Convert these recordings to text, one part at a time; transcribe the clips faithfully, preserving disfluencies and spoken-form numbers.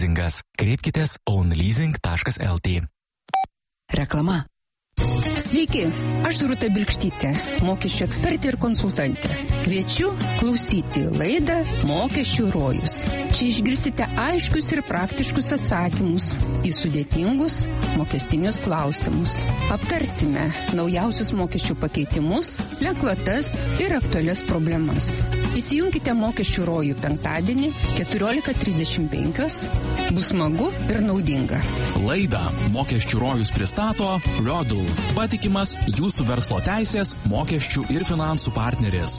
Zingas. Kreipkitės own leasing taškas l t. Reklama. Sveiki, aš Rūta Bilkštytė, mokesčių ekspertė ir konsultantė. Kviečiu klausyti laidą Mokesčių rojus. Čia išgirsite aiškius ir praktiškus atsakymus į sudėtingus mokestinius klausimus. Aptarsime naujausius mokesčių pakeitimus, lengvatas ir aktualias problemas. Įsijunkite Mokesčių rojų penktadienį keturiolika trisdešimt penki. Bus smagu ir naudinga. Laidą Mokesčių rojus pristato Rodl, patikimas jūsų verslo teisės, mokesčių ir finansų partneris.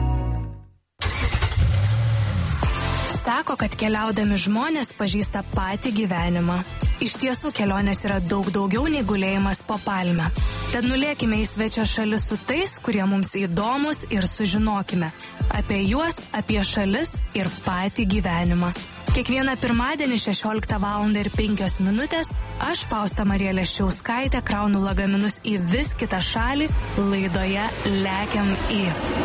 Sako, kad keliaudami žmonės pažįsta patį gyvenimą. Iš tiesų, kelionės yra daug daugiau nei gulėjimas po palmę. Tad nulėkime į svečio šalis su tais, kurie mums įdomus, ir sužinokime apie juos, apie šalis ir patį gyvenimą. Kiekvieną pirmadienį šešioliktą valandą ir penkios minutės aš, Fausta Marija Leščiauskaitė, kraunu lagaminus į vis kitą šalį laidoje Lekiam į.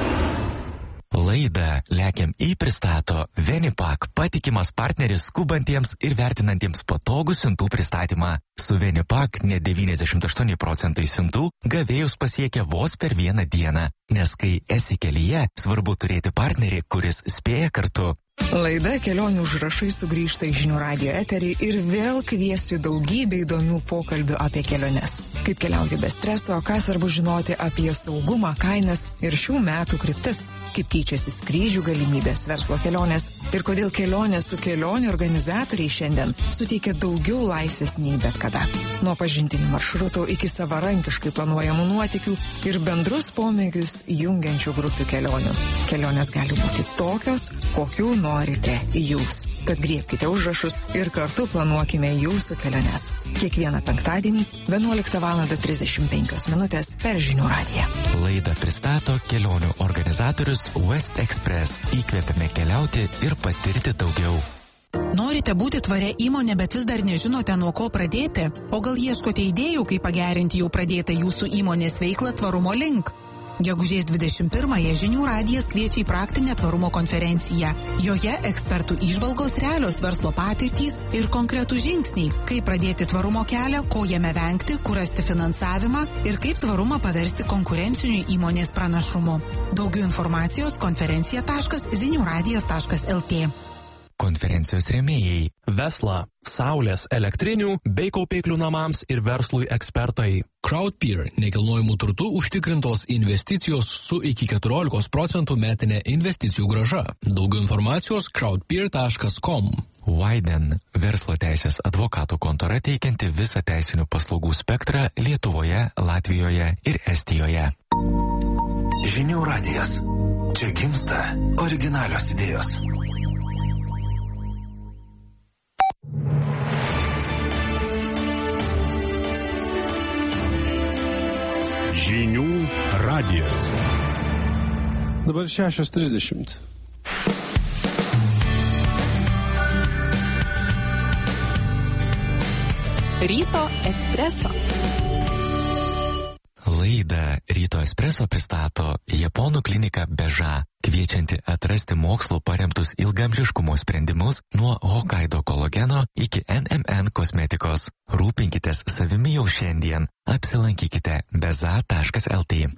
Laidą Lekiam į pristato Venipak, patikimas partneris skubantiems ir vertinantiems patogų siuntų pristatymą. Su Venipak net devyniasdešimt aštuoni procentai siuntų gavėjus pasiekia vos per vieną dieną, nes kai esi kelyje, svarbu turėti partnerį, kuris spėja kartu. Laida Kelionių užrašai sugrįžta į Žinių radijo eterį ir vėl kviesi daugybę įdomių pokalbių apie keliones. Kaip keliauti be streso, ką svarbu žinoti apie saugumą, kainas ir šių metų kryptis. Kaip keičiasi skrydžių galimybės, verslo kelionės ir kodėl kelionės su kelionių organizatoriai šiandien suteikia daugiau laisvės nei bet kada. Nuo pažintinių maršrutų iki savarankiškai planuojamų nuotykių ir bendrus pomėgius jungiančių grupių kelionių. Kelionės gali būti tokios, kokių norite jūs. Tad griebkite užrašus ir kartu planuokime jūsų keliones. Kiekvieną penktadienį vienuoliktą valandą trisdešimt penkios minutės per Žinių radiją. Laidą pristato kelionių organizatorius West Express. Įkvėpėme keliauti ir patirti daugiau. Norite būti tvaria įmonė, bet vis dar nežinote, nuo ko pradėti? O gal ieškote idėjų, kaip pagerinti jau pradėtą jūsų įmonės veiklą tvarumo link? Gegužės dvidešimt pirmąją Žinių radijas kviečia į praktinę tvarumo konferenciją. Joje ekspertų įžvalgos, realios verslo patirtys ir konkretų žingsniai, kaip pradėti tvarumo kelią, ko jame vengti, kur rasti finansavimą ir kaip tvarumą paversti konkurenciniu įmonės pranašumu. Daugiau informacijos konferencija taškas zinių radijas taškas l t. Konferencijos rėmėjai Vesla, saulės, elektrinių bei kaupiklių namams ir verslui ekspertai. Crowdpeer, nekilnojimų turtų užtikrintos investicijos su iki keturiolikos procentų metinė investicijų grąža. Daugiau informacijos crowdpeer taškas com. Widen, verslo teisės advokatų kontora teikianti visą teisinių paslaugų spektrą Lietuvoje, Latvijoje ir Estijoje. Žinių radijas. Čia gimsta originalios idėjos. Žinių radijas. Dabar šešios trisdešimt. Ryto espreso. Laidą Ryto espreso pristato Japonų klinika Beža, kviečianti atrasti mokslo paremtus ilgamžiškumo sprendimus nuo Hokkaido kolageno iki N M N kosmetikos. Rūpinkitės savimi jau šiandien. Apsilankykite beza taškas l t.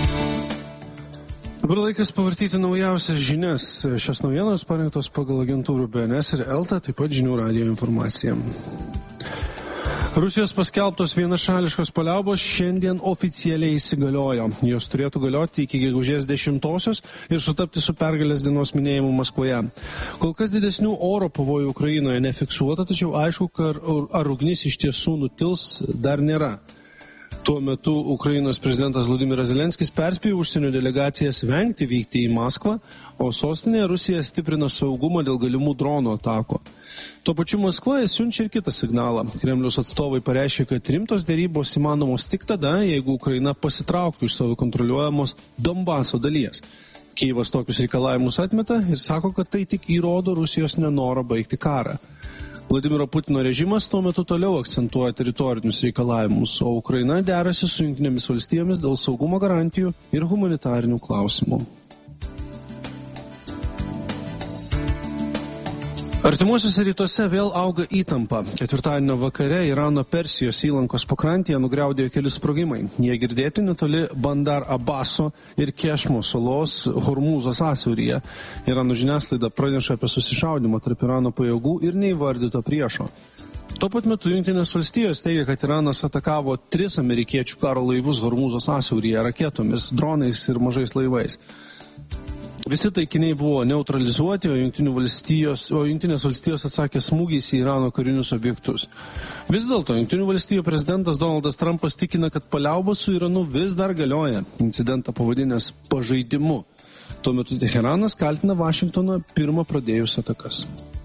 Dabar laikas pavartyti naujausias žinias. Šios naujienos parengtos pagal agentūrų B N S ir Elta, taip pat Žinių radijo informacija. Rusijos paskelbtos vienašališkos paliaubos šiandien oficialiai įsigaliojo. Jos turėtų galioti iki gegužės dešimtosios ir sutapti su pergalės dienos minėjimu Maskvoje. Kol kas didesnių oro pavojų Ukrainoje nefiksuota, tačiau aišku, ar, ar ugnis iš tiesų nutils, dar nėra. Tuo metu Ukrainos prezidentas Vladimiras Zelenskis perspėjo užsienio delegacijas vengti vykti į Maskvą, o sostinėje Rusija stiprina saugumą dėl galimų dronų atako. Tuo pačiu Maskva siunčia ir kitą signalą. Kremliaus atstovai pareiškė, kad rimtos dėrybos įmanomos tik tada, jeigu Ukraina pasitrauktų iš savo kontroliuojamos Donbaso dalies. Kijevas tokius reikalavimus atmeta ir sako, kad tai tik įrodo Rusijos nenorą baigti karą. Vladimiro Putino režimas tuo metu toliau akcentuoja teritorinius reikalavimus, o Ukraina derasi su Jungtinėmis valstijomis dėl saugumo garantijų ir humanitarinių klausimų. Artimuosiuose rytuose vėl auga įtampa. Ketvirtadienio vakare Irano Persijos įlankos pakrantėje nugriaudėjo keli sprogimai. Jie girdėti netoli Bandar Abaso ir Kešmo salos Hormūzo sąsiauryje. Irano žiniasklaida praneša apie susišaudymą tarp Irano pajėgų ir neįvardyto priešo. Tuo pat metu Jungtinės valstijos teigia, kad Iranas atakavo tris amerikiečių karo laivus Hormūzo sąsiauryje raketomis, dronais ir mažais laivais. Visi taikiniai buvo neutralizuoti, o, valstijos, o Jungtinės valstijos atsakė smūgiais į Irano karinius objektus. Vis dėlto Jungtinių valstijų prezidentas Donaldas Trumpas tikina, kad paliaubos su Iranu vis dar galioja, incidentą pavadinęs pažaidimu. Tuo metu Teheranas kaltina Vašingtoną pirmą pradėjus atakas.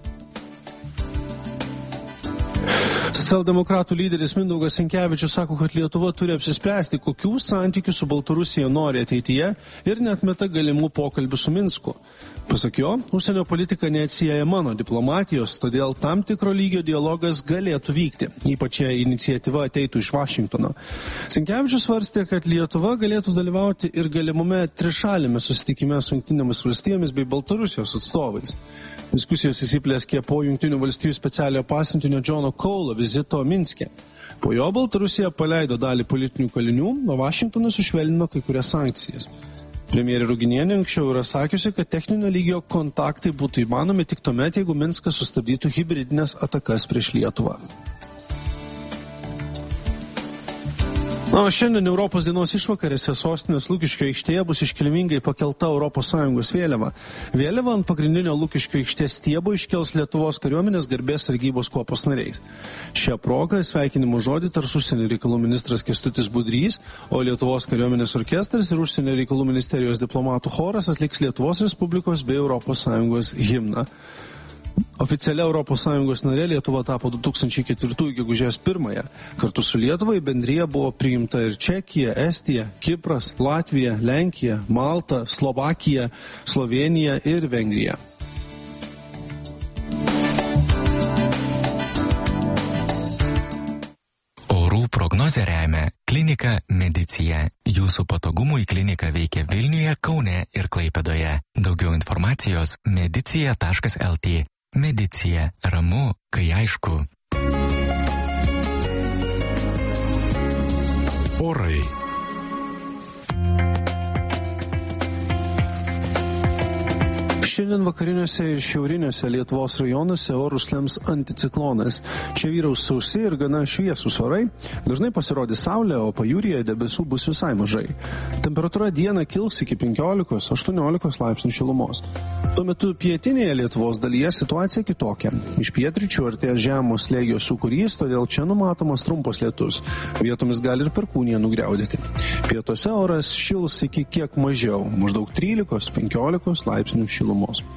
Socialdemokratų lyderis Mindaugas Sinkevičius sako, kad Lietuva turi apsispręsti, kokių santykių su Baltarusija nori ateityje ir neatmeta galimų pokalbių su Minsku. Pasak jo, užsienio politika neatsieja nuo diplomatijos, todėl tam tikro lygio dialogas galėtų vykti, ypač jei iniciatyva ateitų iš Vašingtono. Sinkevičius svarstė, kad Lietuva galėtų dalyvauti ir galimame trišalėme susitikime su Jungtinėmis valstijomis bei Baltarusijos atstovais. Diskusijos įsiplėskė po Jungtinių valstijų specialiojo pasiuntinio Džono Kaulo vizito Minske. Po jo Baltarusija paleido dalį politinių kalinių, o Vašingtonas sušvelnino kai kurias sankcijas. Premjerė Ruginienė anksčiau yra sakiusi, kad techninio lygio kontaktai būtų įmanomi tik tuomet, jeigu Minskas sustabdytų hibridinės atakas prieš Lietuvą. Na, o šiandien Europos dienos išvakarėse sostinės Lukiškių aikštėje bus iškilmingai pakelta Europos Sąjungos vėliava. Vėliava ant pagrindinio Lukiškių aikštės stiebo iškels Lietuvos kariuomenės garbės sargybos kuopos nariais. Šią progą sveikinimo žodį tars užsienio reikalų ministras Kęstutis Budrys, o Lietuvos kariuomenės orkestras ir užsienio reikalų ministerijos diplomatų choras atliks Lietuvos Respublikos bei Europos Sąjungos himną. Oficialia Europos Sąjungos narė Lietuva tapo du tūkstančiai ketvirtųjų gegužės pirmąją. Kartu su Lietuva į bendriją buvo priimta ir Čekija, Estija, Kipras, Latvija, Lenkija, Malta, Slovakija, Slovėnija ir Vengrija. Orų prognozę remia Klinika Medicija. Jūsų patogumui klinika veikia Vilniuje, Kaune ir Klaipėdoje. Daugiau informacijos medicija taškas lt. Medicija. Ramu, kai aišku. Orai. Šiandien vakariniuose ir šiauriniuose Lietuvos rajonuose orus lems anticiklonas. Čia vyraus sausi ir gana šviesūs orai. Dažnai pasirodys saulė, o pajūryje debesų bus visai mažai. Temperatūra dieną kils iki penkiolikos aštuoniolikos laipsnių šilumos. Tuo metu pietinėje Lietuvos dalyje situacija kitokia. Iš pietryčių artėja žemo slėgio sūkurys, todėl čia numatomas trumpas lietus. Vietomis gali ir perkūnija nugriaudėti. Pietuose oras šils iki kiek mažiau, maždaug trylikos penkiolikos laipsnių šilumos.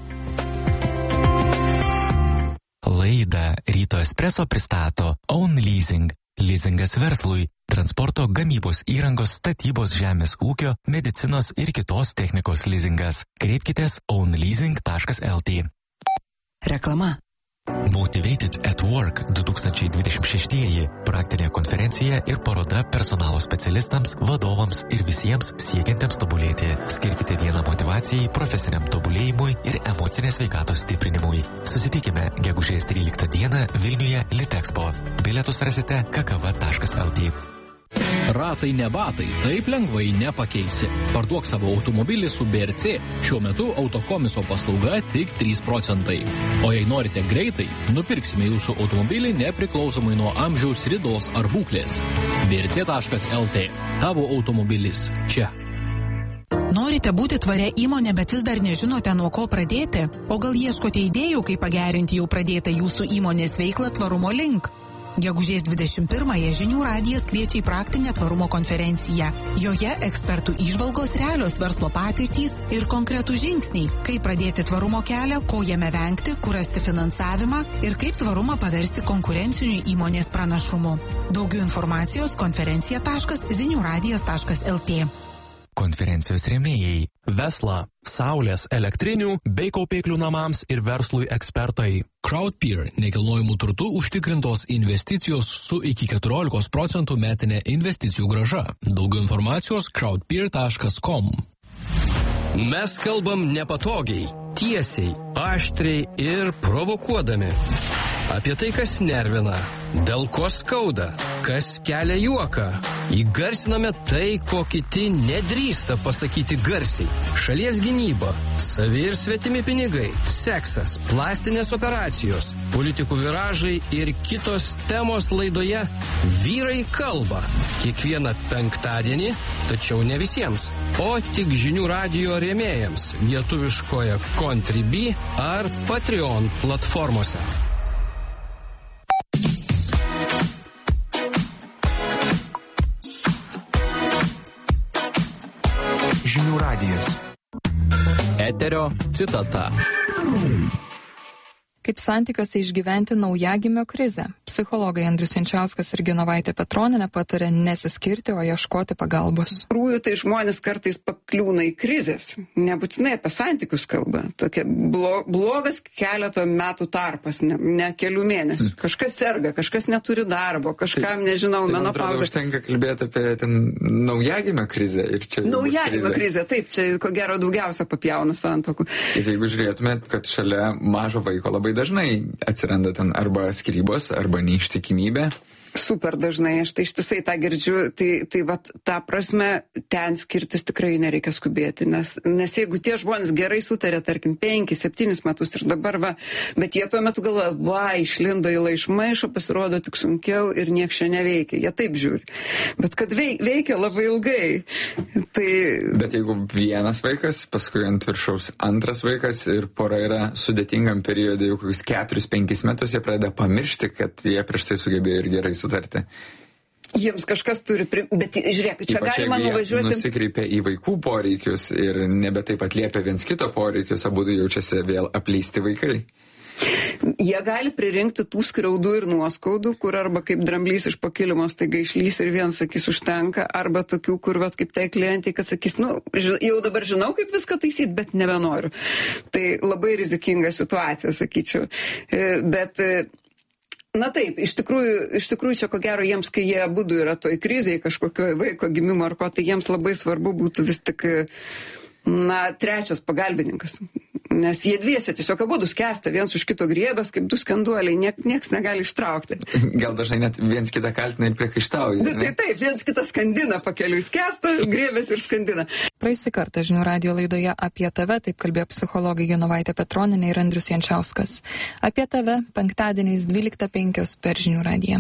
Laidą Ryto Espresso pristato Own Leasing. Leasingas verslui, transporto, gamybos įrangos, statybos, žemės ūkio, medicinos ir kitos technikos leasingas. Kreipkitės own leasing taškas lt. Reklama. Motivated at Work du tūkstančiai dvidešimt šeštieji praktinė konferencija ir paroda personalo specialistams, vadovams ir visiems siekiantiems tobulėti. Skirkite dieną motyvacijai, profesiniam tobulėjimui ir emocinės sveikatos stiprinimui. Susitikime gegužės tryliktą dieną Vilniuje Litexpo. Bilietus rasite kakava taškas lt. Ratai ne batai, taip lengvai nepakeisi. Parduok savo automobilį su B R C. Šiuo metu autokomiso paslauga tik trys procentai. O jei norite greitai, nupirksime jūsų automobilį nepriklausomai nuo amžiaus, ridos ar būklės. B R C taškas lt. Tavo automobilis čia. Norite būti tvaria įmonė, bet vis dar nežinote, nuo ko pradėti? O gal ieškote idėjų, kaip pagerinti jau pradėtą jūsų įmonės veiklą tvarumo link? Gegužės dvidešimt pirmąją Žinių radijas kviečia į praktinę tvarumo konferenciją. Joje ekspertų įžvalgos, realios verslo patirtys ir konkretų žingsniai, kaip pradėti tvarumo kelią, ko jame vengti, kur rasti finansavimą ir kaip tvarumą paversti konkurenciniu įmonės pranašumu. Daugiau informacijos konferencija taškas zinių radijas taškas lt. Konferencijos rėmėjai. Vesla, saulės, elektrinių bei kaupiklių namams ir verslui ekspertai. Crowdpeer, nekilnojimų turtų užtikrintos investicijos su iki keturiolikos procentų metinė investicijų grąža. Daugiau informacijos crowdpeer taškas com. Mes kalbam nepatogiai. tiesiai, aštriai ir provokuodami. Apie tai, kas nervina, dėl ko skauda, kas kelia juoką. Įgarsiname tai, ko kiti nedrįsta pasakyti garsiai. Šalies gynyba, savi ir svetimi pinigai, seksas, plastinės operacijos, politikų viražai ir kitos temos laidoje Vyrai kalba. Kiekvieną penktadienį, tačiau ne visiems, o tik žinių radijo rėmėjams lietuviškoje Contribui ar Patreon platformose. Žinių radijas. Eterio citata. Kaip santykiuose išgyventi naujagimio krizę. Psichologai Andrius Jančiauskas ir Genovaitė Petronienė patarė nesiskirti, o ieškoti pagalbos. Krūjų tai žmonės kartais pakliūna į krizės. Nebūtinai apie santykius kalba. Tokia blo, blogas keleto metų tarpas, ne, ne kelių mėnesių. Kažkas serga, kažkas neturi darbo, kažkam, tai, nežinau, tai menopauzė. Tai užtenka kalbėti apie ten naujagimio krizę. Ir čia naujagimio krizė, taip, čia ko gero daugiausia papjauna santokų. Ir jeigu žiūrėtumėt, kad šalia mažo vaiko labai dažnai atsiranda ten arba skyrybos, arba neištikimybė. Super dažnai, aš tai ištisai tą girdžiu, tai, tai vat, tą prasme, ten skirtis tikrai nereikia skubėti, nes, nes jeigu tie žmonės gerai sutarė, tarkim, penkis, septynis metus ir dabar, va, bet jie tuo metu galvoja, va, išlindo į laišmaišą, pasirodo tik sunkiau ir nieks čia neveikia, jie taip žiūri. Bet kad veik, veikia labai ilgai, tai... Bet jeigu vienas vaikas, paskui ant viršaus antras vaikas ir pora yra sudėtingam periodui, jau kokius keturis, penkis metus, jie pradeda pamiršti, kad jie prieš tai sugebėjo ir gerai sutarti. Jiems kažkas turi, pri... bet žiūrėk, čia Ypač galima nuvažiuoti. Nusikreipia į vaikų poreikius ir nebe taip atliepia viens kito poreikius, abu jaučiasi vėl apleisti vaikai. Jie gali pririnkti tų skriaudų ir nuoskaudų, kur arba kaip dramblys iš pakilimo staiga išlys ir vien sakys užtenka, arba tokių, kur vat, kaip tai klientai, kad sakys, nu, jau dabar žinau, kaip viską taisyti, bet nebenoriu. Tai labai rizikinga situacija, sakyčiau. Bet na taip, iš tikrųjų, iš tikrųjų čia ko gero jiems, kai jie abudu yra toj krizėje, kažkokio vaiko gimimo ar ko, tai jiems labai svarbu būtų vis tik, na, trečias pagalbininkas. Nes jie dviese tiesiog abudu skęsta, viens už kito griebės, kaip du skanduoliai, niek, nieks negali ištraukti. Gal dažnai net viens kitą kaltina ir priekaištauja. Tai taip, taip, viens kitą skandina, pakeliui skęsta, griebės ir skandina. Praėjusį kartą žinių radijo laidoje Apie tave taip kalbėjo psichologai Genovaitė Petronienė ir Andrius Jančiauskas. Apie tave penktadieniais dvyliktą penkios per žinių radiją.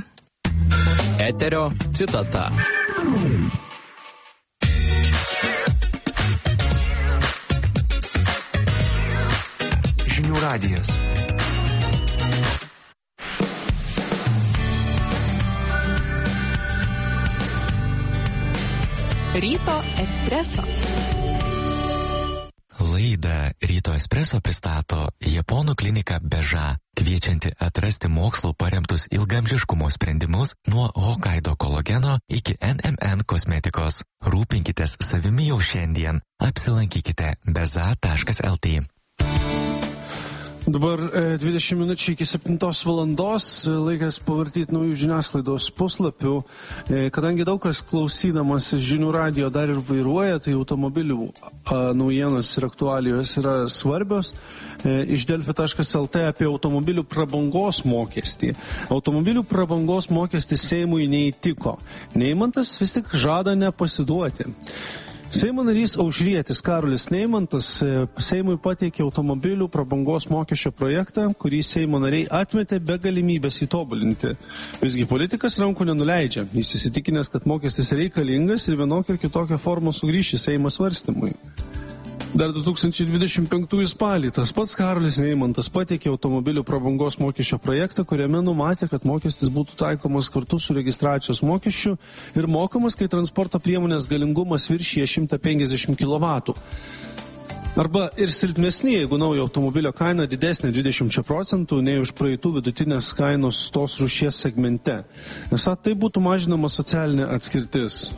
Eterio citata. Žinių radijas. Ryto espreso. Laidą Ryto espreso pristato Japonų klinika Beža, kviečianti atrasti mokslu paremtus ilgamžiškumo sprendimus nuo Hokkaido kolageno iki N M N kosmetikos. Rūpinkitės savimi jau šiandien. Apsilankykite beza taškas el tė. Dabar dvidešimt minučių iki septintos valandos, laikas pavartyti naujų žiniasklaidos puslapių. Kadangi daug kas klausydamas žinių radijo dar ir vairuoja, tai automobilių naujienos ir aktualijos yra svarbios. Iš delfi taškas el tė apie automobilių prabangos mokestį. Automobilių prabangos mokestis Seimui neįtiko. Neimantas vis tik žada nepasiduoti. Seimo narys Aušrietis Karolis Neimantas Seimui pateikė automobilių prabangos mokesčio projektą, kurį Seimo nariai atmetė be galimybės įtobulinti. Visgi politikas rankų nenuleidžia. Jis įsitikinęs, kad mokestis reikalingas ir vienokia ir kitokia forma sugrįš į Seimo svarstymui. Dar du tūkstančiai dvidešimt penktųjų spalį tas pats Karolis Neimantas pateikė automobilių prabangos mokesčio projektą, kuriame numatė, kad mokestis būtų taikomas kartu su registracijos mokesčiu ir mokamas, kai transporto priemonės galingumas viršyja šimtą penkiasdešimt kilovatų. Arba ir silpnesnė, jeigu naujo automobilio kaina didesnė dvidešimt procentų nei už praeitų vidutinės kainos tos rūšies segmente. Esą tai būtų mažinama socialinė atskirtis.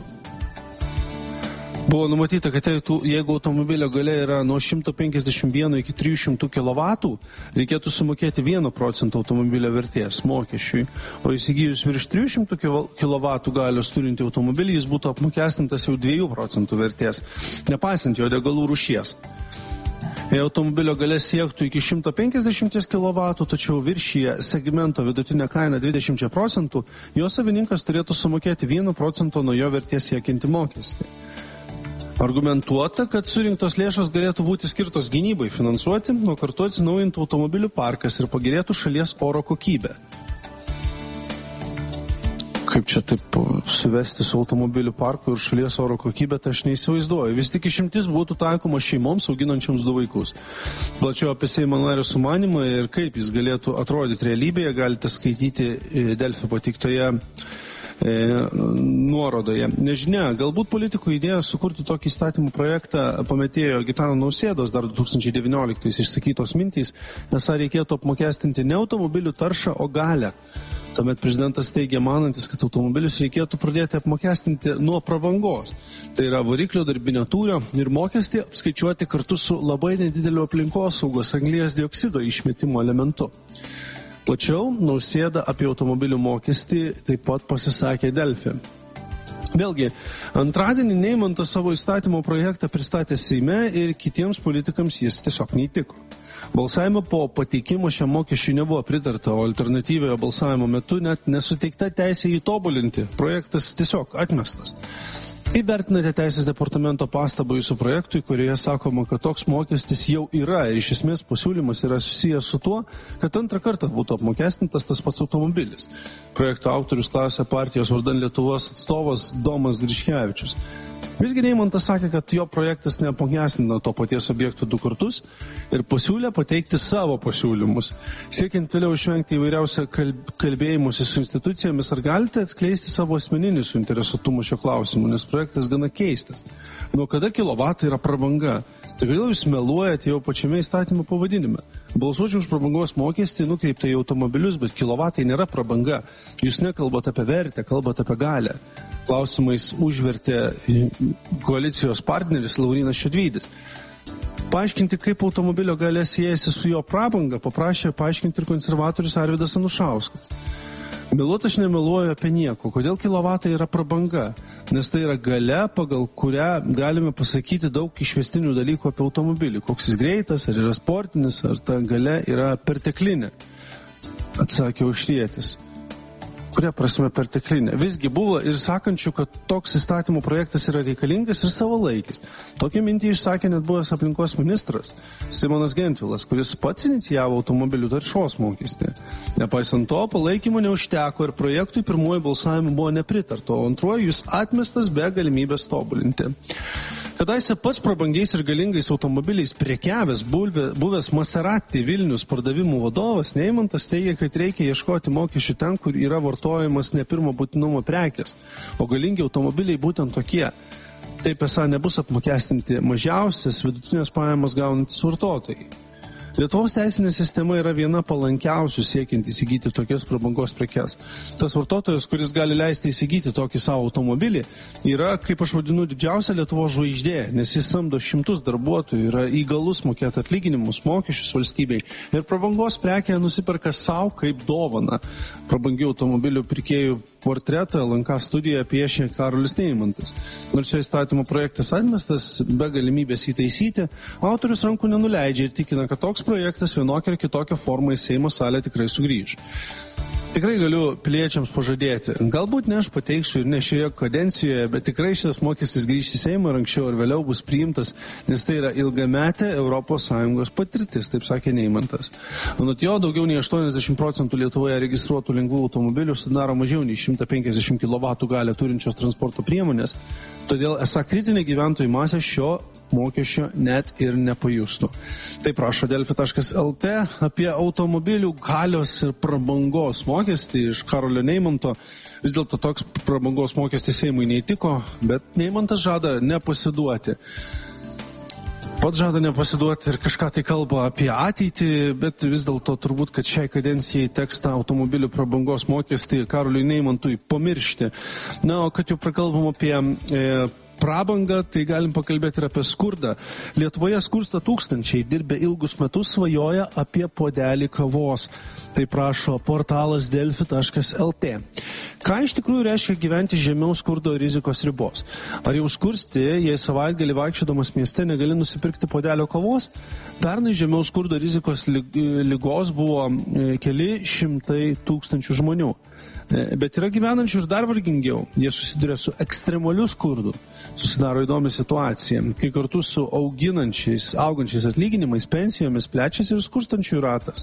Buvo numatyta, kad jeigu automobilio galia yra nuo šimto penkiasdešimt vieno iki trijų šimtų kilovatų, reikėtų sumokėti vieno procento automobilio vertės mokesčiui, o įsigijus virš trijų šimtų kilovatų galios turinti automobilį, jis būtų apmokestintas jau dviejų procentų vertės, nepaisant jo degalų rūšies. Jei automobilio galia siektų iki šimto penkiasdešimt kilovatų, tačiau viršyje segmento vidutinę kainą dvidešimt procentų, jo savininkas turėtų sumokėti vienu procentu nuo jo vertės siekiantį mokestį. Argumentuota, kad surinktos lėšos galėtų būti skirtos gynybai finansuoti, o kartu atsinaujintų automobilių parkas ir pagerėtų šalies oro kokybę. Kaip čia taip suvesti su automobilių parku ir šalies oro kokybė, tai aš neįsivaizduoju. Vis tik išimtis būtų taikoma šeimoms auginančioms du vaikus. Plačiau apie Seimo nario sumanymą ir kaip jis galėtų atrodyti realybėje, galite skaityti Delfi pateiktoje e, nuorodoje. Nežinia, galbūt politikų idėja sukurti tokį įstatymų projektą pametėjo Gitano Nausėdos dar du tūkstančiai devynioliktais išsakytos mintys, esą reikėtų apmokestinti ne automobilių taršą, o galią. Tuomet prezidentas teigia manantis, kad automobilius reikėtų pradėti apmokestinti nuo prabangos. Tai yra variklio darbinio tūrio ir mokestį apskaičiuoti kartu su labai nedideliu aplinkosaugos anglies dioksido išmetimo elementu. Plačiau Nausėda apie automobilių mokestį taip pat pasisakė Delfi. Vėlgi, antradienį Neimantas savo įstatymo projektą pristatė Seime ir kitiems politikams jis tiesiog neįtiko. Balsavimo po pateikimo šiam mokesčiui nebuvo pritarta, o alternatyviojo balsavimo metu net nesuteikta teisė jį tobulinti. Projektas tiesiog atmestas. Kaip vertinate Teisės departamento pastabą jūsų projektui, kurioje sakoma, kad toks mokestis jau yra ir iš esmės pasiūlymas yra susijęs su tuo, kad antrą kartą būtų apmokestintas tas pats automobilis? Projekto autorius klausė partijos vardan Lietuvos atstovas Domas Griškevičius. Visgi Neimantas sakė, kad jo projektas neapmokestina to paties objektų du kartus ir pasiūlė pateikti savo pasiūlymus. Siekiant vėliau išvengti įvairiausią kalbėjimusi su institucijomis, ar galite atskleisti savo asmeninį suinteresuotumą šio klausimu, nes projektas gana keistas. Nuo kada kilovatai yra prabanga? Tai kodėl jūs meluojate jau pačiame įstatymo pavadinime? Balsuočiau už prabangos mokestį nukreiptą į automobilius, bet kilovatai nėra prabanga. Jūs nekalbate apie vertę, kalbate apie galę. Klausimais užvertė koalicijos partneris Laurynas Šedvydis. Paaiškinti, kaip automobilio galia siejasi su jo prabanga, paprašė paaiškinti ir konservatorius Arvydas Anušauskas. Meluot aš nemeluoju apie nieko. Kodėl kilovatai yra prabanga? Nes tai yra galia, pagal kurią galime pasakyti daug išvestinių dalykų apie automobilį. Koks jis greitas, ar yra sportinis, ar ta galia yra perteklinė. Atsakė Auštietis. Kuria prasme perteklinė. Visgi buvo ir sakančių, kad toks įstatymų projektas yra reikalingas ir savalaikis. Tokią mintį išsakė net buvęs aplinkos ministras Simonas Gentvilas, kuris pats inicijavo automobilių taršos mokestį. Nepaisant to, palaikymo neužteko ir projektui pirmuoju balsavimu buvo nepritarta, o antruoju jis atmestas be galimybės tobulinti. Kadaise pats prabangiais ir galingais automobiliais prekiavęs buvęs Maserati Vilnius pardavimų vadovas Neimantas teigia, kad reikia ieškoti mokesčių ten, kur yra vartojimas ne pirmo būtinumo prekės, o galingi automobiliai būtent tokie. Taip esą nebus apmokestinti mažiausias vidutinės pajamas gaunantys vartotojai. Lietuvos teisinė sistema yra viena palankiausių siekiant įsigyti tokias prabangos prekes. Tas vartotojas, kuris gali leisti įsigyti tokį savo automobilį, yra, kaip aš vadinu, didžiausia Lietuvos žvaigždė, nes jis samdo šimtus darbuotojų, yra įgalus mokėti atlyginimus, mokesčius valstybei ir prabangos prekę nusiperka savo kaip dovana. Prabangių automobilių pirkėjų portretą L N K studijoje piešė Karolis Neimantas. Nors šio įstatymo projektas atmestas be galimybės įtaisyti, autorius rankų nenuleidžia ir tikina, kad toks projektas vienokia ar kitokia forma į Seimo salę tikrai sugrįž. Tikrai galiu piliečiams pažadėti, galbūt ne aš pateiksiu ir ne šioje kadencijoje, bet tikrai šitas mokestis grįš į Seimą ir anksčiau ar vėliau bus priimtas, nes tai yra ilgametė Europos Sąjungos patirtis, taip sakė Neimantas. Anot jo, daugiau nei aštuoniasdešimt procentų Lietuvoje registruotų lengvų automobilių sudaro mažiau nei šimtas penkiasdešimt kilovatų galią turinčios transporto priemonės, todėl esą kritinė gyventojų masė šio mokesčio net ir nepajustų. Taip rašo delfi taškas el tė apie automobilių galios ir prabangos mokestį iš Karolio Neimanto. Vis dėlto toks prabangos mokestis Seimui neįtiko, bet Neimantas žada nepasiduoti. Pats žada nepasiduoti ir kažką tai kalba apie ateitį, bet vis dėlto turbūt, kad šiai kadencijai teks tą automobilių prabangos mokestį Karoliui Neimantui pamiršti. Na, o kad jau prakalbam apie e, prabangą, tai galim pakalbėti ir apie skurdą. Lietuvoje skursta tūkstančiai, dirbę ilgus metus svajoja apie puodelį kavos. Tai prašo portalas delfi taškas el tė. Ką iš tikrųjų reiškia gyventi žemiau skurdo rizikos ribos? Ar jau skursti, jei savaitgalį vaikščiodamas mieste negali nusipirkti puodelio kavos? Pernai žemiau skurdo rizikos ligos buvo keli šimtai tūkstančių žmonių. Bet yra gyvenančių ir dar vargingiau. Jie susiduria su ekstremaliu skurdu. Susidaro įdomi situacija, kai kartu su auginančiais, augančiais atlyginimais, pensijomis plečiasi ir skurstančių ratas.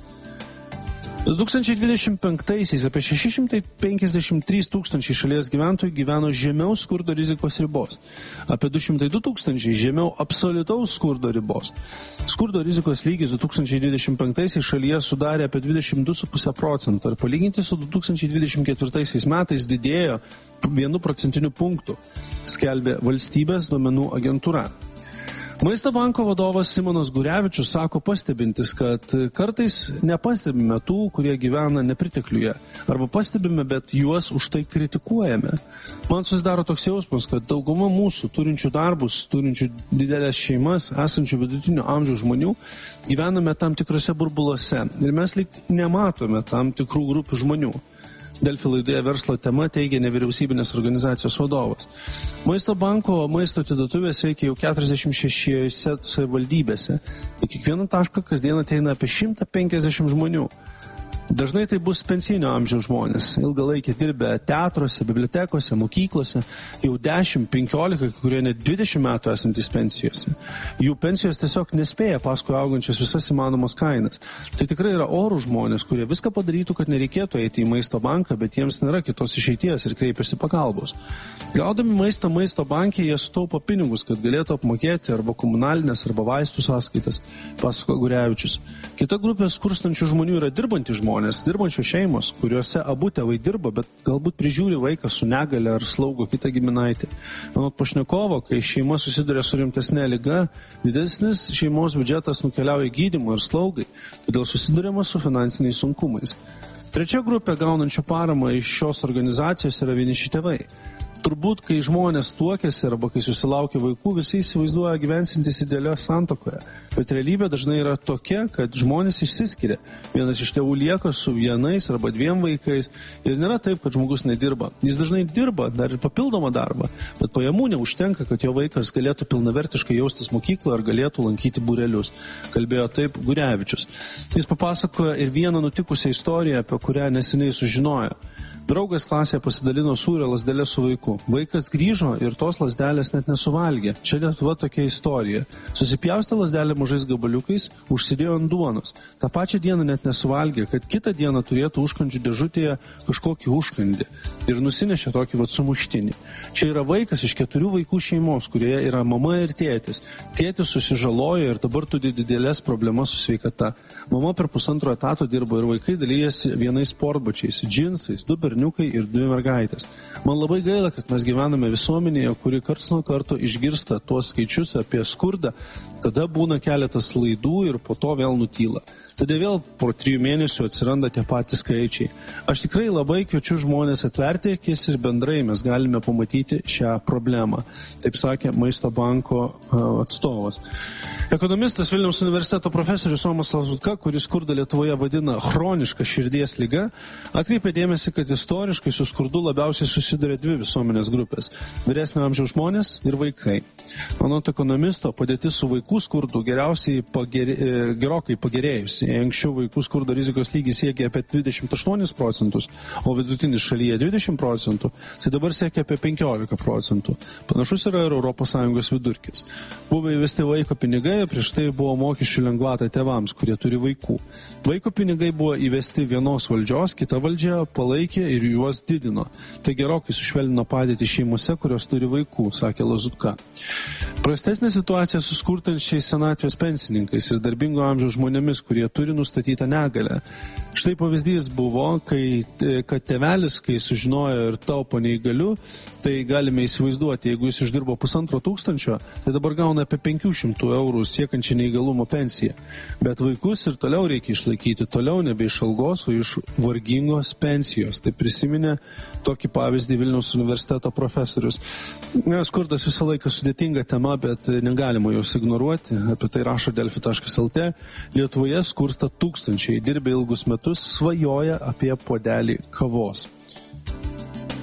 du tūkstančiai dvidešimt penktaisiais apie šeši šimtai penkiasdešimt trys tūkstančiai šalies gyventojų gyveno žemiau skurdo rizikos ribos. Apie du šimtai du tūkstančiai žemiau absoliutaus skurdo ribos. Skurdo rizikos lygis du tūkstančiai dvidešimt penktaisiais šalyje sudarė apie dvidešimt du ir puse procento ir palyginti su du tūkstančiai dvidešimt ketvirtaisiais metais didėjo vienu procentiniu punktu, skelbė valstybės duomenų agentūra. Maisto banko vadovas Simonas Gurevičius sako pastebintis, kad kartais nepastebime tų, kurie gyvena nepritekliuje, arba pastebime, bet juos už tai kritikuojame. Man susidaro toks jausmas, kad dauguma mūsų turinčių darbus, turinčių didelės šeimas, esančių vidutinio amžiaus žmonių, gyvename tam tikrose burbuluose ir mes lyg nematome tam tikrų grupių žmonių. Delfi laidoje verslo tema teigia nevyriausybinės organizacijos vadovas. Maisto banko maisto atiduotuvės veikia jau keturiasdešimt šešiose savivaldybėse. Į kiekvieną tašką kasdien ateina apie šimtą penkiasdešimt žmonių. Dažnai tai bus pensinio amžiaus žmonės, ilgalaikiai dirbę teatruose, bibliotekose, mokyklose, jau dešimt, penkiolika, kurie net dvidešimt metų esantys pensijose. Jų pensijos tiesiog nespėja paskui augančias visas įmanomas kainas. Tai tikrai yra orų žmonės, kurie viską padarytų, kad nereikėtų eiti į maisto banką, bet jiems nėra kitos išeities ir kreipiasi pagalbos. Gaudami maistą maisto banke, jie sutaupo pinigus, kad galėtų apmokėti arba komunalinės, arba vaistų sąskaitas, pasako Gurevičius. Kita grupė skurstančių žmonių yra dirbantys žmonės, dirbančios šeimos, kuriuose abu tėvai dirba, bet galbūt prižiūri vaiką su negale ar slaugo kitą giminaitį. Anot pašnekovo, kai šeima susiduria su rimtesnė liga, didesnis šeimos biudžetas nukeliauja gydymui ir slaugai, todėl susiduriama su finansiniais sunkumais. Trečia grupė gaunančių paramą iš šios organizacijos yra vieniši tėvai. Turbūt, kai žmonės tuokiasi arba kai susilaukia vaikų, visi įsivaizduoja gyvensintis idealioje santuokoje. Bet realybė dažnai yra tokia, kad žmonės išsiskiria. Vienas iš tėvų lieka su vienais arba dviem vaikais ir nėra taip, kad žmogus nedirba. Jis dažnai dirba dar ir papildomą darbą, bet pajamų neužtenka, kad jo vaikas galėtų pilnavertiškai jaustis mokykloje ar galėtų lankyti būrelius. Kalbėjo taip Gurevičius. Jis papasakojo ir vieną nutikusią istoriją, apie kurią neseniai sužinojo. Draugas klasėje pasidalino sūrio lasdelę su vaiku. Vaikas grįžo ir tos lasdelės net nesuvalgė. Čia Lietuva tokia istorija. Susipjaustė lasdelę mažais gabaliukais, užsidėjo ant duonos. Ta pačią dieną net nesuvalgė, kad kitą dieną turėtų užkandžių dėžutėje kažkokį užkandį. Ir nusinešė tokį vat sumuštinį. Čia yra vaikas iš keturių vaikų šeimos, kurioje yra mama ir tėtis. Tėtis susižalojo ir dabar turi didelės problemas su sveikata. Mama per pusantro etato dirbo ir vaikai dalyjasi vienais sportbačiais, džinsais, du berniukai ir dvi mergaitės. Man labai gaila, kad mes gyvename visuomenėje, kuri karts nuo karto išgirsta tuos skaičius apie skurdą, tada būna keletas laidų ir po to vėl nutyla. Tada vėl po trijų mėnesių atsiranda tie patys skaičiai. Aš tikrai labai kviečiu žmonės atverti akis ir bendrai mes galime pamatyti šią problemą. Taip sakė Maisto banko atstovas. Ekonomistas Vilniaus universiteto profesorius Romas Lazutka, kuris skurdą Lietuvoje vadina chroniška širdies liga, atkreipė dėmesį, kad istoriškai su skurdu labiausiai susiduria dvi visuomenės grupės – vyresnio amžiaus žmonės ir vaikai. Anot ekonomisto, padėtis su vaikų skurdu geriausiai pageri, gerokai pagerėjusi. Anksčiau vaikų skurdo rizikos lygis siekia apie dvidešimt aštuonis procentus, o vidutinis šalyje dvidešimt procentų, tai dabar siekia apie penkiolika procentų. Panašus yra ir Europos Sąjungos vidurkis. Buvo įvesti vaiko pinigai, prieš tai buvo mokesčių lengvata tėvams, kurie turi vaikų. Vaiko pinigai buvo įvesti vienos valdžios, kita valdžia palaikė ir juos didino. Tai gerokai sušvelnino padėtį šeimose, kurios turi vaikų, sakė Lazutka. Prastesnė situacija su skurstančiais senatvės pensininkais ir darbingo amžiaus žmonėmis, kurie turi nustatytą negalę. Štai pavyzdys buvo, kai, kad tėvelis, kai sužinojo ir taupo neįgaliu, tai galime įsivaizduoti, jeigu jis uždirbo pusantro tūkstančio, tai dabar gauna apie penkių šimtų eurų siekančią neįgalumo pensiją. Bet vaikus ir toliau reikia išlaikyti, toliau nebe iš algos, o iš vargingos pensijos. Tai prisiminė tokį pavyzdį Vilniaus universiteto profesorius. Skurdas visą laiką sudėtinga tema, bet negalima jos ignoruoti. Apie tai rašo delfi taškas lt. Lietuvoje skursta tūkstančiai, dirbę ilgus metus, svajoja apie puodelį kavos.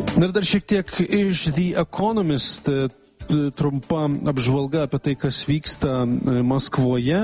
Ir dar šiek tiek iš The Economist trumpa apžvalga apie tai, kas vyksta Maskvoje.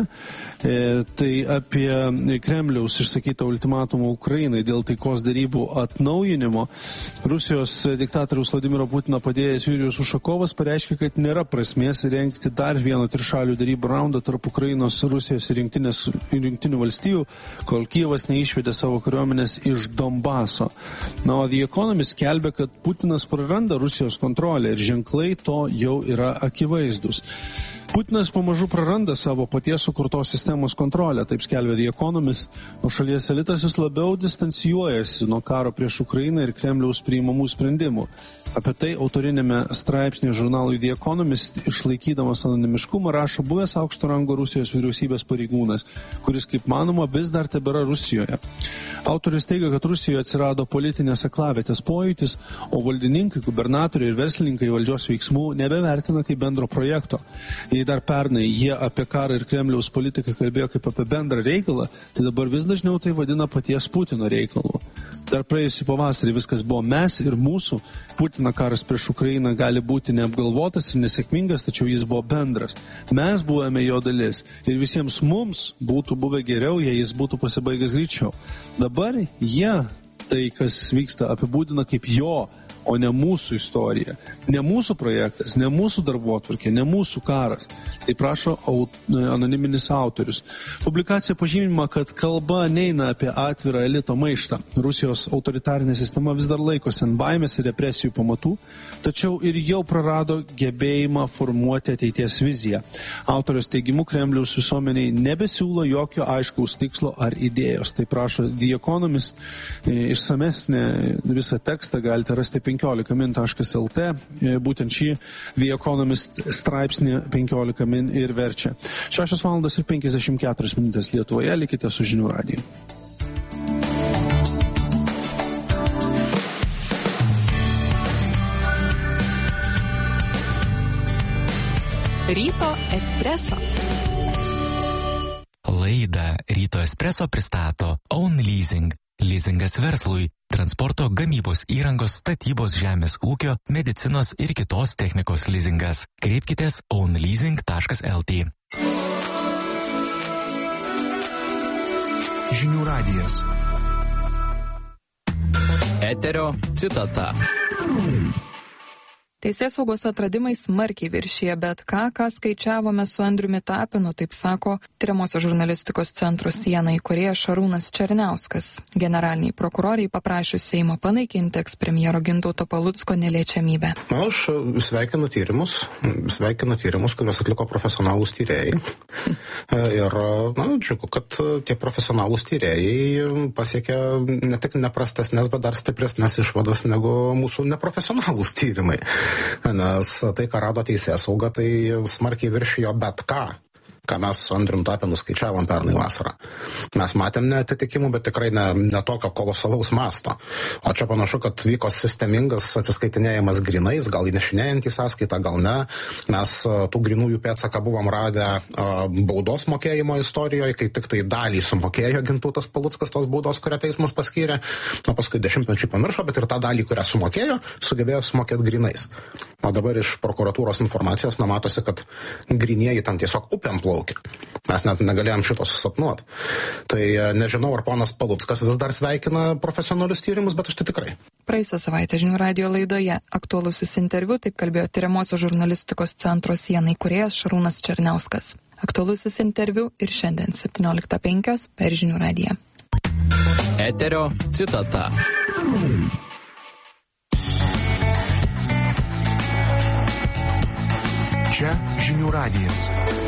Tai apie Kremliaus išsakytą ultimatumą Ukrainai dėl taikos darybų atnaujinimo. Rusijos diktatoriaus Vladimiro Putino padėjęs Jurijus Ušakovas pareiškė, kad nėra prasmės rengti dar vieną trišalių darybų raundą tarp Ukrainos, Rusijos ir Jungtinių valstijų, kol Kijevas neišvedė savo kariuomenės iš Donbaso. Na, o The Economist skelbia, kad Putinas praranda Rusijos kontrolę ir ženklai to jau yra akivaizdus. Putinas pamažu praranda savo paties sukurtos sistemos kontrolę, taip skelbia The Economist, o šalies elitas vis labiau distancijuojasi nuo karo prieš Ukrainą ir Kremliaus priimamų sprendimų. Apie tai autorinėme straipsnėje žurnalui The Economist, išlaikydamas anonimiškumą, rašo buvęs aukšto rango Rusijos vyriausybės pareigūnas, kuris, kaip manoma, vis dar tebėra Rusijoje. Autorius teigia, kad Rusijoje atsirado politinės aklavietės pojūtis, o valdininkai, gubernatoriai ir verslininkai valdžios veiksmų nebevertina kaip bendro projekto. Jei dar pernai jie apie karą ir Kremliaus politiką kalbėjo kaip apie bendrą reikalą, tai dabar vis dažniau tai vadina paties Putino reikalu. Dar praėjusį pavasarį viskas buvo mes ir mūsų. Putino karas prieš Ukrainą gali būti neapgalvotas ir nesėkmingas, tačiau jis buvo bendras. Mes buvome jo dalis ir visiems mums būtų buvę geriau, jei jis būtų pasibaigęs greičiau. Dabar jie tai, kas vyksta, apibūdina kaip jo, o ne mūsų istorija. Ne mūsų projektas, ne mūsų darbotvarkė, ne mūsų karas. Tai prašo anoniminis autorius. Publikacija pažymima, kad kalba neina apie atvirą elito maištą. Rusijos autoritarinė sistema vis dar laikosi ant baimės ir represijų pamatų, tačiau ir jau prarado gebėjimą formuoti ateities viziją. Autorius teigimu, Kremliaus visuomeniai nebesiūlo jokio aiškaus tikslo ar idėjos. Tai prašo The Economist. Išsamesnę visą tekstą galite rasti penkiolika min taškas el te, būtent šį The Economist straipsnį penkiolika min ir verčia. šešios valandos ir penkiasdešimt keturios minutės Lietuvoje, likite su Žinių radiju. Ryto espresso. Laidą Ryto espresso pristato Own Leasing. Leasingas verslui, transporto, gamybos įrangos, statybos, žemės ūkio, medicinos ir kitos technikos leasingas. Kreipkitės own leasing taškas el te. Žinių radijas. Eterio citata. Teisėsaugos atradimai smarkiai viršyje, bet ką, ką skaičiavome su Andriumi Tapinu, taip sako Tiriamosios žurnalistikos centro Siena įkūrėjas Šarūnas Černiauskas. Generaliniai prokuroriai paprašius Seimo panaikinti ekspremjero Gintauto Palucko neliečiamybę. Na, aš sveikinu tyrimus, sveikinu tyrimus, kuriuos atliko profesionalūs tyrėjai. Ir, na, džiugu, kad tie profesionalūs tyrėjai pasiekė ne tik neprastesnės, bet dar stipresnės išvadas negu mūsų neprofesionalūs tyrimai. Nes tai, ką rado teisėsauga, tai smarkiai viršijo bet ką, ką mes su Andrium Tapinu skaičiavom pernai vasarą. Mes matėm neatitikimų, bet tikrai ne, ne tokio kolosalaus masto. O čia panašu, kad vyko sistemingas atsiskaitinėjimas grinais, gal įnešinėjant į sąskaitą, gal ne. Mes tų grinųjų pėdsaką buvom radę uh, baudos mokėjimo istorijoje, kai tik tai dalį sumokėjo Gintautas Paluckas tos baudos, kurią teismas paskyrė. O paskui dešimtmečių pamiršo, bet ir tą dalį, kurią sumokėjo, sugebėjo sumokėti grinais. O dabar iš prokuratūros informacijos namatosi, kad grinieji ten tiesiog upėm plaukia. Mes net negalėjom šito susapnuoti. Tai nežinau, ar ponas Paluckas vis dar sveikina profesionalius tyrimus, bet aš tai tikrai. Praėjusią savaitę Žinių radijo laidoje aktualusis interviu, taip kalbėjo Tiriamosios žurnalistikos centro Siena įkūrėjas Šarūnas Černiauskas. Aktualusis interviu ir šiandien septynioliktą penkios per Žinių radiją. Eterio citata. Čia Žinių radijas.